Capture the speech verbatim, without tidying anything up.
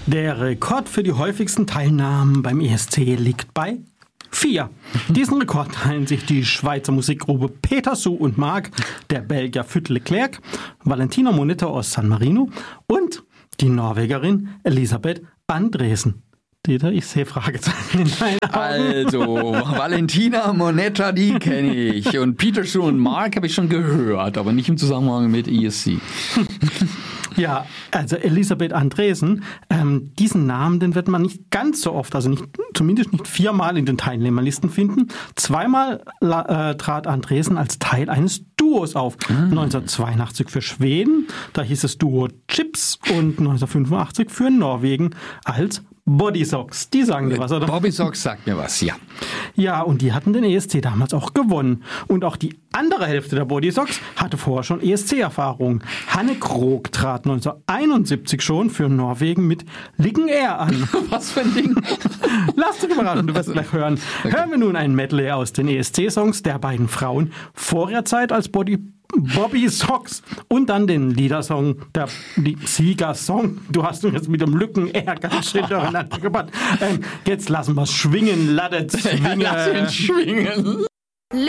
Der Rekord für die häufigsten Teilnahmen beim E S C liegt bei vier. Diesen Rekord teilen sich die Schweizer Musikgruppe Peter Sue und Mark, der Belgier Fut Leclerc, Valentina Monetta aus San Marino und die Norwegerin Elisabeth Andresen. Dieter, ich sehe Fragezeichen in deinen Augen. Also, Valentina Monetta, die kenne ich. Und Peter Sue und Mark habe ich schon gehört, aber nicht im Zusammenhang mit E S C. Ja, also Elisabeth Andresen, ähm, diesen Namen, den wird man nicht ganz so oft, also nicht, zumindest nicht viermal in den Teilnehmerlisten finden. Zweimal äh, trat Andresen als Teil eines Duos auf. Mhm. neunzehnhundertzweiundachtzig für Schweden, da hieß es Duo Chips, und neunzehnhundertfünfundachtzig für Norwegen als Body Socks. Die sagen dir was, oder? Body Socks sagt mir was, ja. Ja, und die hatten den E S C damals auch gewonnen. Und auch die andere Hälfte der Body Socks hatte vorher schon E S C-Erfahrung. Hanne Krog trat neunzehnhunderteinundsiebzig schon für Norwegen mit Liggen Air an. Was für ein Ding? Lass dich überraschen, du wirst es gleich hören. Okay. Hören wir nun ein Medley aus den E S C-Songs der beiden Frauen vor ihrer Zeit als Body Bobby Socks und dann den Liedersong, der die Siegersong. Du hast uns jetzt mit dem Lücken eher ganz schön durcheinander gebracht. Ähm, jetzt lassen wir es schwingen, laddet, schwingen. Lass ihn schwingen.